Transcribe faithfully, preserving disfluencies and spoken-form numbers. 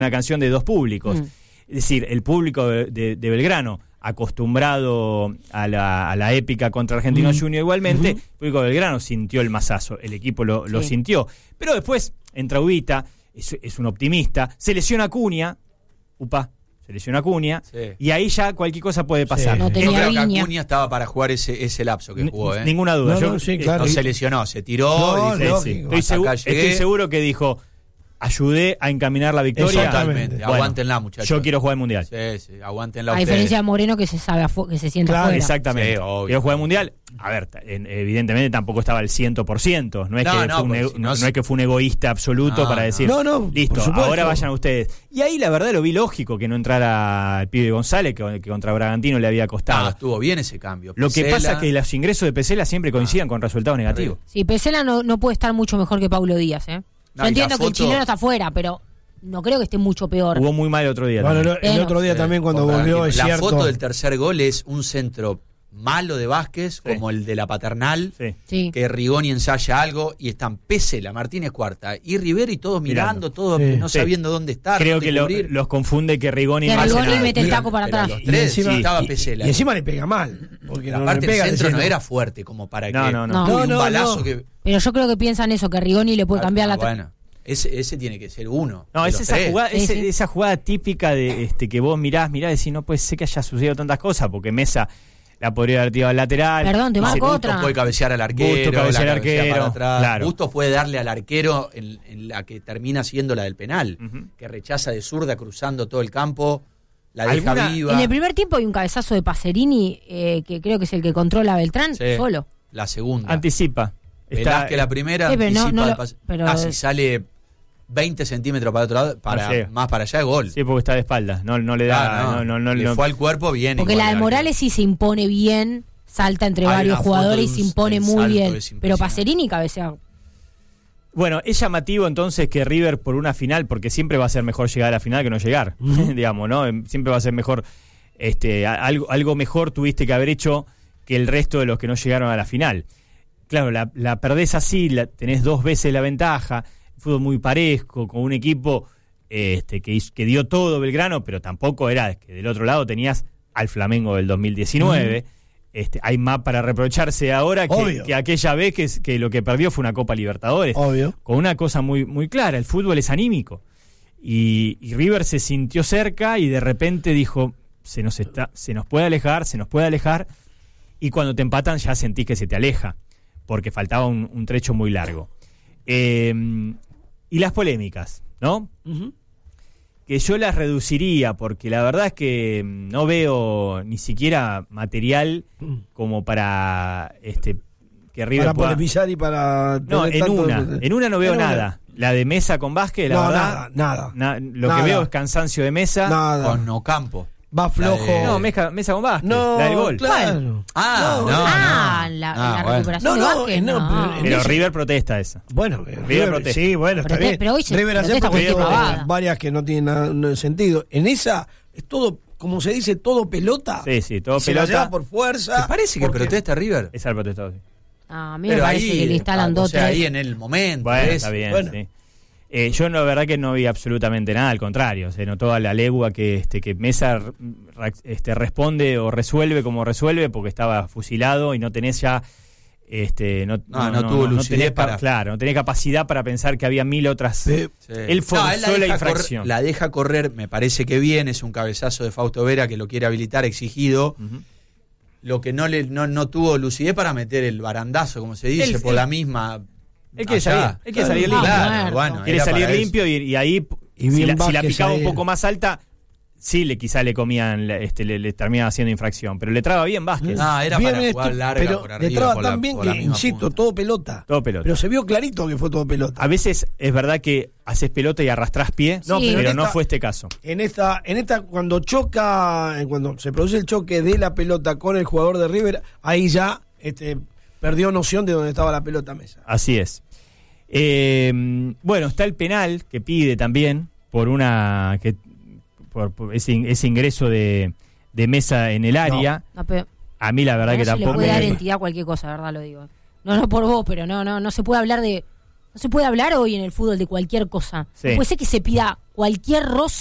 una canción de dos públicos. Mm. Es decir, el público de, de, de Belgrano, acostumbrado a la, a la épica contra Argentinos mm. Juniors igualmente, uh-huh. el público de Belgrano sintió el mazazo, el equipo lo, sí. lo sintió. Pero después entra Ubita, es, es un optimista, se lesiona Acuña, upa, se lesiona Acuña, sí. y ahí ya cualquier cosa puede pasar. Sí. No tenía Yo creo que Acuña estaba para jugar ese, ese lapso que jugó. ¿eh? Ninguna duda. No, Yo, no, sí, claro. no se lesionó, se tiró. No, y dice, no, sí. estoy, segu- estoy seguro que dijo... ayudé a encaminar la victoria. Exactamente. Bueno, aguántenla, muchachos. Yo quiero jugar el Mundial. Sí, sí, aguántenla a ustedes. diferencia de Moreno que se sabe afu- que se siente claro, afuera. Exactamente. Sí, obvio. Quiero jugar el Mundial. A ver, en, evidentemente tampoco estaba al cien por ciento. No es, no, que, no, fue un, si no, no es que fue un egoísta absoluto no, para decir, no, no, listo, ahora vayan ustedes. Y ahí la verdad lo vi lógico que no entrara el pibe González, que, que contra Bragantino le había costado. No, estuvo bien ese cambio. Lo Pesela... que pasa es que los ingresos de Pesela siempre coinciden ah, con resultados negativos. Sí, Pesela no, no puede estar mucho mejor que Paulo Díaz. ¿eh? No, Yo entiendo foto... que el chileno está afuera, pero... no creo que esté mucho peor. Jugó muy mal el otro día. Bueno, el, el otro día sí. también cuando Porque volvió es la cierto. foto del tercer gol es un centro malo de Vázquez, sí. como el de la Paternal, sí. Sí. que Rigoni ensaya algo y están Pesela, Martínez Cuarta y Rivera y todos mirando, mirando todos sí. no sí. sabiendo dónde estar. Creo que lo, los confunde que Rigoni que Rigoni nada. mete el taco para atrás. Los tres, y encima, sí. estaba y, Pesela. Y encima le pega mal. Porque la no parte le pega del centro diciendo. no era fuerte como para no, que no, no. Uy, no, un no, balazo no. que... Pero yo creo que piensan eso, que Rigoni le puede ah, cambiar ah, la... Bueno. Ese, ese tiene que ser uno. No, es esa jugada, sí, ese, sí. esa jugada típica de este que vos mirás, mirás y decís, no puede ser que haya sucedido tantas cosas, porque Mesa la podría haber tirado al lateral. Perdón, te marco otra. Bustos puede cabecear al arquero, Bustos cabecear al arquero, para atrás. Claro. Bustos puede darle al arquero en, en la que termina siendo la del penal, uh-huh. que rechaza de zurda cruzando todo el campo, la deja ¿Alguna? viva. En el primer tiempo hay un cabezazo de Pacerini, eh, que creo que es el que controla a Beltrán, sí, solo. La segunda. Anticipa. Velázquez que la primera sí, pero anticipa. no, no lo, lo, pero casi es... sale veinte centímetros para otro lado, para, no más para allá es gol. Sí, porque está de espaldas, no, no le da... Ah, no, no, no, no, le no. fue al cuerpo bien. Porque la de Morales sí se impone bien, salta entre hay varios jugadores y se impone muy bien. Pero Pacerini cabecea. Bueno, es llamativo entonces que River por una final, porque siempre va a ser mejor llegar a la final que no llegar, uh-huh. digamos, ¿no? Siempre va a ser mejor, este, algo, algo mejor tuviste que haber hecho que el resto de los que no llegaron a la final. Claro, la, la perdés así, la, tenés dos veces la ventaja, fútbol muy parejo, con un equipo este, que, que dio todo Belgrano, pero tampoco era que del otro lado tenías al Flamengo del dos mil diecinueve. Uh-huh. Este, hay más para reprocharse ahora que, que aquella vez que, que lo que perdió fue una Copa Libertadores. Obvio. Con una cosa muy, muy clara, el fútbol es anímico. Y, y River se sintió cerca y de repente dijo, se nos, está, se nos puede alejar, se nos puede alejar, y cuando te empatan ya sentís que se te aleja, porque faltaba un, un trecho muy largo. Eh, y las polémicas, ¿no? Uh-huh. Que yo las reduciría, porque la verdad es que no veo ni siquiera material como para este que River para pueda... polemizar y para... No, en tanto... una, en una no veo en nada. Una. La de Mesa con Vázquez, la no, verdad... nada, nada. Na, lo nada. que veo es cansancio de Mesa. Nada. Con Ocampo. Va flojo. De... No, Mesa, Mesa con Vázquez, no, la del gol. Claro. Ah, no, no, no. Ah, no. la, Ah, la bueno. recuperación no, de no, Vázquez. no, No, pero, pero ese... River protesta esa. Bueno, River, River protesta. Sí, bueno, está pero, bien. Pero hoy se River hace cualquier pavada. varias que no tienen nada, no, sentido. En esa es todo, como se dice, todo pelota. Sí, sí, todo se pelota. la lleva por fuerza. ¿Te parece que porque... protesta River? Es el protestado, sí. Ah, a mí pero me parece ahí, que le instalan ah, dos, o sea, tres. ahí en el momento. Bueno, es, está bien, bueno. sí. Eh, yo la verdad que no vi absolutamente nada, al contrario, se notó a la legua que este que Mesa este responde o resuelve como resuelve porque estaba fusilado y no tenés ya este no, no, no, no tuvo no, lucidez no tenés, para... claro, no tenés capacidad para pensar que había mil otras. Sí. Sí. Él forzó no, él la, la deja infracción. Correr, la deja correr, me parece que bien, es un cabezazo de Fausto Vera que lo quiere habilitar, exigido. Uh-huh. Lo que no le no, no tuvo lucidez para meter el barandazo, como se dice, él, por él, la misma. Él quiere salir, él quiere salir limpio. Claro, bueno, quiere salir limpio y, y ahí y si, la, si la picaba ahí. un poco más alta, sí le quizá le comían, este, le, le terminaban haciendo infracción, pero le traba bien Vázquez. No, era bien para esto, jugar larga pero por arriba. Le traba por tan la, bien por que, la insisto, punta. todo pelota. Todo pelota. Pero se vio clarito que fue todo pelota. A veces es verdad que haces pelota y arrastrás pie, sí. no, pero, pero esta, no fue este caso. En esta, en esta, cuando choca, cuando se produce el choque de la pelota con el jugador de River, ahí ya este, perdió noción de dónde estaba la pelota Mesa. Así es. Eh, bueno, está el penal que pide también por una que por, por ese, ese ingreso de, de Mesa en el área. No, no, pero, a mí la verdad no que se tampoco le puede dar me... entidad a cualquier cosa, verdad lo digo. No, no por vos, pero no, no, no se puede hablar de No se puede hablar hoy en el fútbol de cualquier cosa. Sí. No puede ser que se pida cualquier roce